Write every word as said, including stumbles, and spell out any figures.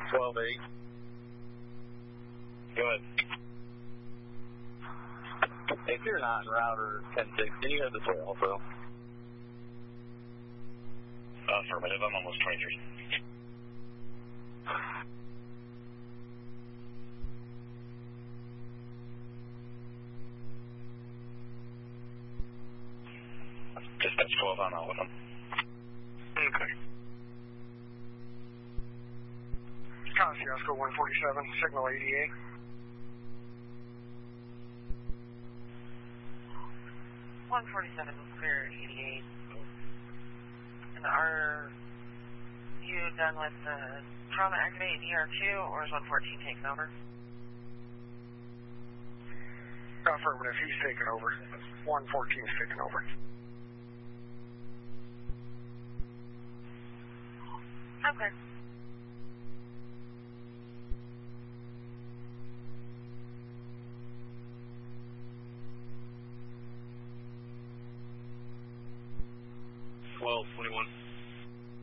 twelve eight. Go ahead. If you're not in router ten six, can you head this way also? Affirmative, I'm almost twenty-three. Dispatch twelve, I'm out with them. Okay. Kosciuszko one forty-seven, signal eighty-eight. one forty-seven, clear eighty-eight. And are you done with the trauma activate E R two, or is one fourteen taking over? Affirmative, he's taking over. one fourteen's taking over. Okay. twelve twenty-one.